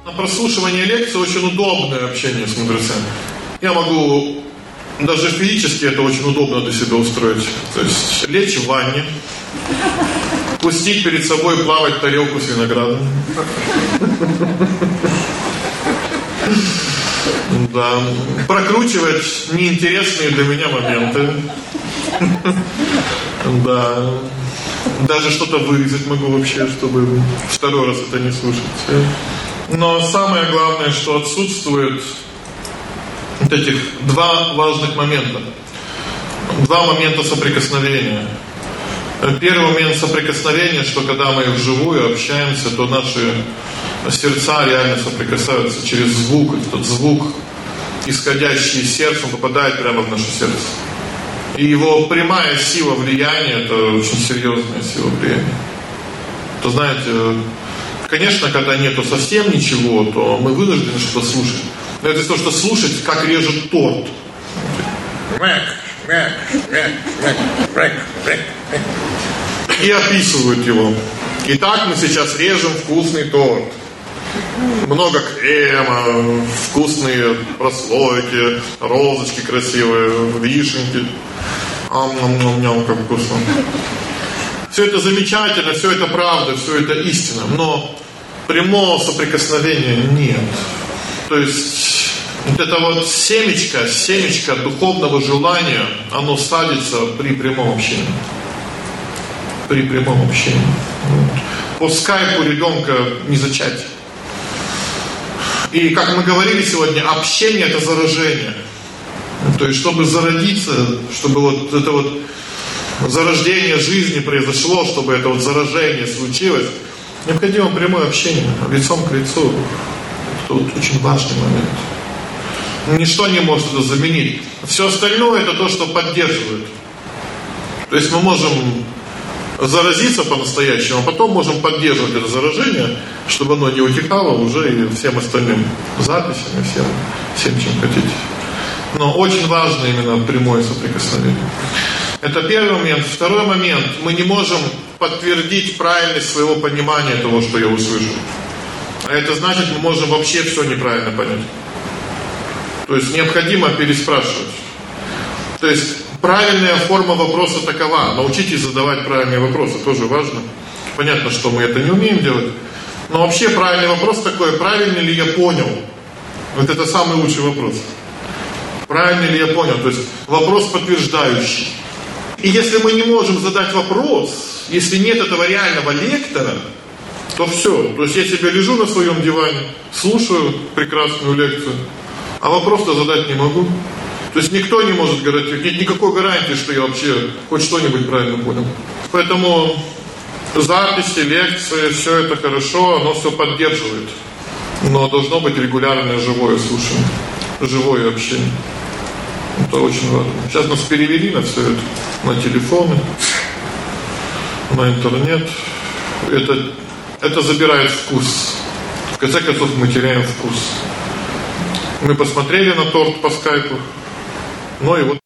На прослушивание лекции очень удобное общение с мудрецами. Я могу, даже физически это очень удобно для себя устроить. То есть лечь в ванне, пустить перед собой плавать тарелку с виноградом. Да. Прокручивать неинтересные для меня моменты. Да. Даже что-то вырезать могу вообще, чтобы второй раз это не слушать. Но самое главное, что отсутствует вот этих два важных момента. Два момента соприкосновения. Первый момент соприкосновения, что когда мы вживую общаемся, то наши сердца реально соприкасаются через звук. Этот звук, исходящий из сердца, попадает прямо в наше сердце. И его прямая сила влияния, это очень серьезная сила влияния. То знаете, конечно, когда нету совсем ничего, то мы вынуждены что-то слушать. Но это то, что слушать, как режет торт. И описывают его. Итак, мы сейчас режем вкусный торт. Много крема, вкусные прослойки, розочки красивые, вишенки. Ам-ням-ням-ням, как вкусно. Все это замечательно, все это правда, все это истина. Но прямого соприкосновения нет. То есть вот это вот семечко духовного желания, оно садится при прямом общении. При прямом общении. По скайпу ребенка не зачать. И как мы говорили сегодня, общение — это заражение. То есть, чтобы зародиться, чтобы вот это вот зарождение жизни произошло, чтобы это вот заражение случилось, необходимо прямое общение, лицом к лицу. Это вот очень важный момент. Ничто не может это заменить. Все остальное — это то, что поддерживает. То есть мы можем заразиться по-настоящему, а потом можем поддерживать это заражение, чтобы оно не утекало уже и всем остальным записям, всем, чем хотите. Но очень важно именно прямое соприкосновение. Это первый момент. Второй момент. Мы не можем подтвердить правильность своего понимания того, что я услышал. А это значит, мы можем вообще все неправильно понять. То есть необходимо переспрашивать. То есть правильная форма вопроса такова. Научитесь задавать правильные вопросы. Тоже важно. Понятно, что мы это не умеем делать. Но вообще правильный вопрос такой: правильно ли я понял? Вот это самый лучший вопрос. Правильно ли я понял? То есть вопрос подтверждающий. И если мы не можем задать вопрос, если нет этого реального лектора, то все. То есть я себе лежу на своем диване, слушаю прекрасную лекцию, а вопрос-то задать не могу. То есть никто не может гарантировать, нет никакой гарантии, что я вообще хоть что-нибудь правильно понял. Поэтому записи, лекции, все это хорошо, оно все поддерживает. Но должно быть регулярное живое слушание, живое общение. Это очень важно. Сейчас нас перевели на все это, на телефоны, на интернет. Это забирает вкус. В конце концов мы теряем вкус. Мы посмотрели на торт по скайпу, но и вот